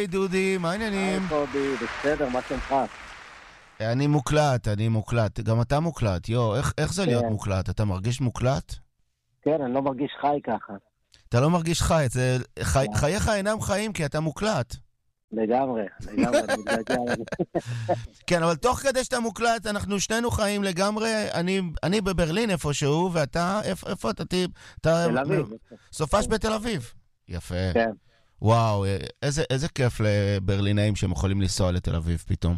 היי דודי, מה העניינים? היי קובי, בסדר, מה שלומך? אני מוקלט. גם אתה מוקלט, איך זה להיות כן, מוקלט? אתה מרגיש מוקלט? כן, אני לא מרגיש חי ככה. אתה לא מרגיש חי, לא, חייך אינם חיים כי אתה מוקלט. לגמרי, אני מתגעגע לזה. כן, אבל תוך כדי שאתה מוקלט, אנחנו שנינו חיים לגמרי. אני בברלין איפשהו, ואתה, איפה אתה? אתה תל אביב. סופש בתל אביב. יפה. כן. וואו, איזה כיף לברלינאים שהם יכולים לנסוע לתל אביב פתאום.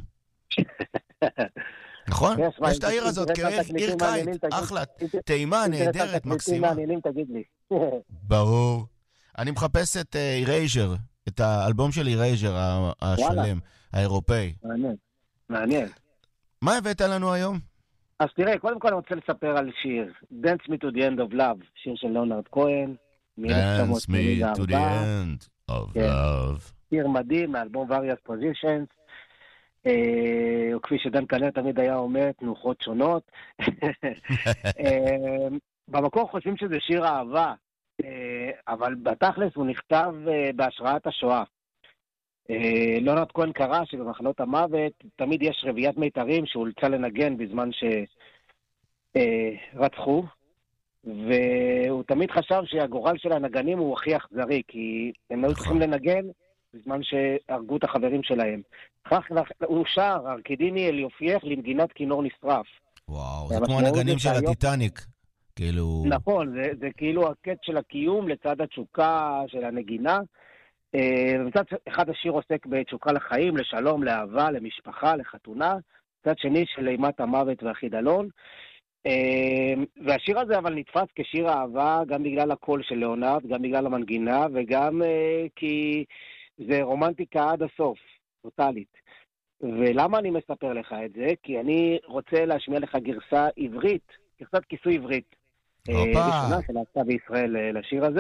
נכון? יש את העיר הזאת כעיר קיץ, אחלה, טעימה, נהדרת, מקסימה. מעניינים, תגיד לי. ברור. אני מחפש את אירייז'ר, את האלבום של אירייז'ר השלם, האירופאי. מעניין. מה הבאת לנו היום? אז תראה, קודם כל אני רוצה לספר על שיר, Dance Me to the End of Love, שיר של ליאונרד כהן, Dance me to the end of love. שיר מדהים, מאלבום Various Positions. או כפי שדן כנר תמיד היה אומר, תנוחות שונות. במקור חושבים שזה שיר אהבה, אבל בתכלס הוא נכתב בהשראת השואה. ליאונרד כהן קרא שבמחנות המוות תמיד יש רביעיית מיתרים שאולצה לנגן בזמן שרצחו, והוא תמיד חשב שהגורל של הנגנים הוא הכי אכזרי, כי הם היו צריכים לנגן בזמן שהרגו את החברים שלהם. כך הוא שר, ארקדיני אל יופייך לנגינת כינור נשרף. וואו, זה כמו הנגנים של הטיטניק. נכון, זה כאילו הקט של הקיום לצד התשוקה של הנגינה. מצד אחד השיר עוסק בתשוקה לחיים, לשלום, לאהבה, למשפחה, לחתונה. מצד שני של אימת המוות והחידלון. והשיר הזה אבל נתפס כשיר אהבה גם בגלל הקול של ליאונרד, גם בגלל המנגינה וגם כי זה רומנטיקה עד הסוף, טוטלית. ולמה אני מספר לך את זה? כי אני רוצה להשמיע לך גרסה עברית, גרסת כיסוי עברית. ראשונה שנעשתה בישראל לשיר הזה,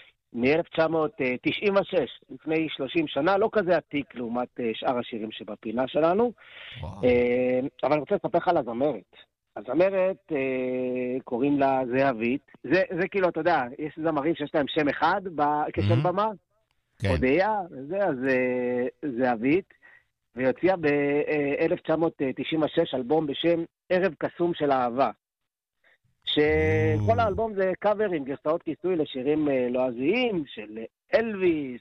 מ-1996, לפני 30 שנה, לא כזה עתיק לעומת שאר השירים שבפינה שלנו. אבל אני רוצה לספר לך על הזמרת. הזמרת קוראים לה זהבית. זה כאילו, אתה יודע, יש זמרים שיש להם שם אחד כשם במה. הודיה, אז זהבית. ויוציאה ב-1996 אלבום בשם ערב קסום של אהבה. שכל האלבום זה קאברים, גרסאות כיסוי לשירים לועזיים של אלוויס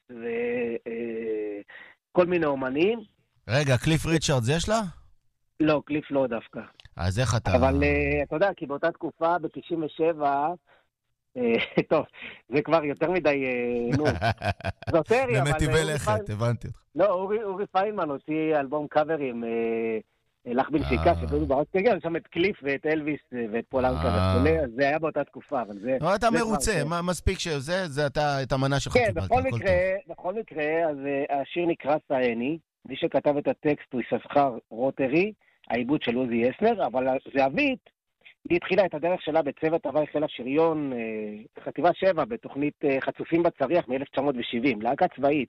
וכל מיני אומנים. רגע, קליף ריצ'רדס יש לה? לא, קליף לא דווקא. אז איך אתה... אבל אתה יודע, כי באותה תקופה, ב-97, טוב, זה כבר יותר מדי, נו, זוטרי, אבל... למטיבי לכת, הבנתי אותך. לא, אורי פיינמן הוציא אלבום קאברים, לך בנשיקה, שבאמת ברק תגיע, שם את קליף ואת אלוויס ואת פולנקה וכו', אז זה היה באותה תקופה, אבל זה... לא, אתה מרוצה, מספיק שזה אתה, את המנה שלך קיבלת, הכל טוב. כן, בכל מקרה, אז השיר נקרא סאני, מי שכתב את הטקסט הוא יששכר רוטרי, העיבוד של עוזי יסנר, אבל זהבית, היא התחילה את הדרך שלה בצוות הוואי חיל השריון, חטיבה 7, בתוכנית חצופים בצריח מ-1970, להקה צבאית.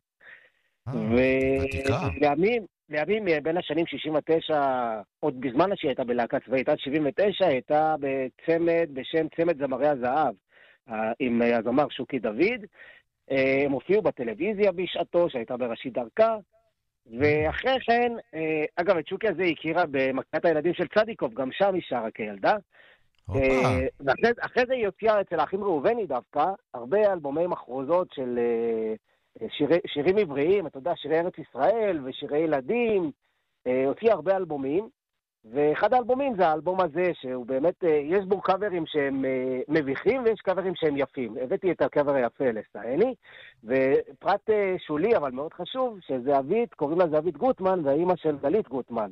ולימים בין השנים 69, עוד בזמן שהיא הייתה בלהקה צבאית, עד 79, הייתה בצמד בשם צמד זמרי הזהב, עם הזמר שוקי דוד. הם הופיעו בטלוויזיה בשעתו, שהייתה בראשית דרכה, ואחרי כן, אגב, את שוקי הזה הכירה במקהלת הילדים של צדיקוב, גם שם היא שרה כילדה. ואחרי זה היא הוציאה אצל האחים ראובני דווקא, הרבה אלבומי מחרוזות של שירים עבריים, אתה יודע, שירי ארץ ישראל ושירי ילדים, הוציאה הרבה אלבומים, ואחד האלבומים זה האלבום הזה, שהוא באמת, יש בו קאברים שהם מביכים ויש קאברים שהם יפים. הבאתי את הקאבר היפה לסאני, ופרט שולי, אבל מאוד חשוב, שזהבית, קוראים לה זהבית גוטמן, והאימא של גלית גוטמן.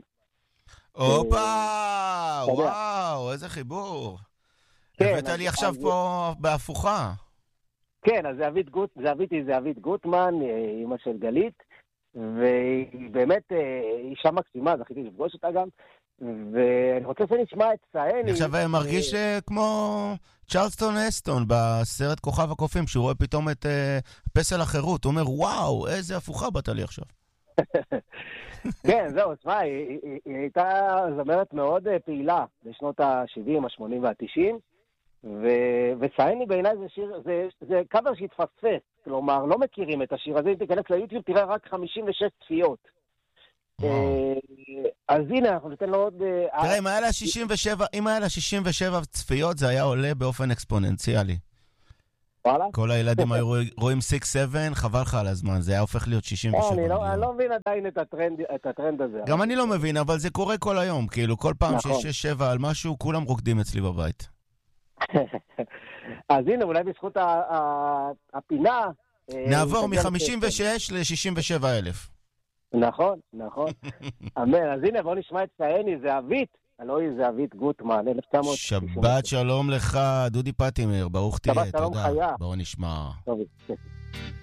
וואו, איזה חיבור. הבאת לי עכשיו פה בהפוכה. כן, אז זהבית היא זהבית גוטמן, אימא של גלית, והיא באמת אישה מקסימה, זכיתי לפגוש אותה גם, ואני רוצה שנשמע את סאני. עכשיו מרגיש כמו צ'רלסטון אסטון בסרט כוכב הקופים, שהוא רואה פתאום את פסל החירות, הוא אומר, וואו, איזה הפוכה באת לי עכשיו. כן, זהו, תשמע, היא הייתה זמרת מאוד פעילה בשנות ה-70, ה-80 וה-90, וסייני בעיניי זה שיר, זה קאבר שהתפספס, כלומר, לא מכירים את השיר הזה, אם תיכנס ליוטיוב תראה רק 56 צפיות. אז הנה, אנחנו ניתן לו עוד... תראה, אם היה לה 67 צפיות, זה היה עולה באופן אקספוננציאלי. וואלה? כל הילדים היו רואים 6-7, חבל לך על הזמן, זה היה הופך להיות 67 מיליון. אני לא מבין עדיין את הטרנד הזה. גם אני לא מבין, אבל זה קורה כל היום, כאילו, כל פעם שיש 6-7 על משהו, כולם רוקדים אצלי בבית. אז הנה, אולי בזכות הפינה... נעבור מ-56 ל-67,000. נכון. אמן, אז הנה, בוא נשמע את סייני, זה אבית. אלוהי, זה אבית גוטמן, 1900. שבת שלום לך, דודי פטימר, ברוך תהיה, תודה. שבת שלום חיה. בואו נשמע. טוב,